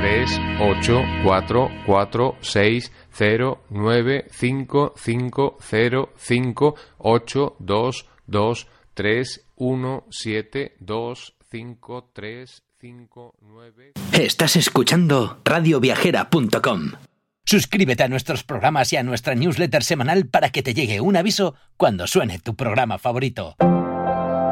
3 8 4 4 6 0 9 5 5 0 5 8 2 2 3 1 7 2 5 3 5 9. Estás escuchando radioviajera.com. Suscríbete a nuestros programas y a nuestra newsletter semanal para que te llegue un aviso cuando suene tu programa favorito.